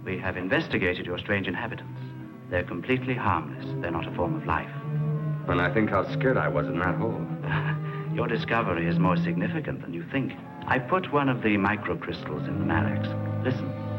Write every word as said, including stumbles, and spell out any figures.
We have investigated your strange inhabitants. They're completely harmless. They're not a form of life. When I think how scared I was in that hole. Your discovery is more significant than you think. I put one of the microcrystals in the Malax. Listen.